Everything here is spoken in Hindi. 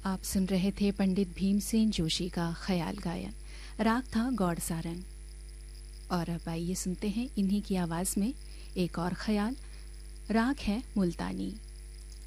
आप सुन रहे थे पंडित भीमसेन जोशी का ख्याल गायन। राग था गौड़ सारंग। और अब आइए सुनते हैं इन्हीं की आवाज़ में एक और ख्याल। राग है मुल्तानी।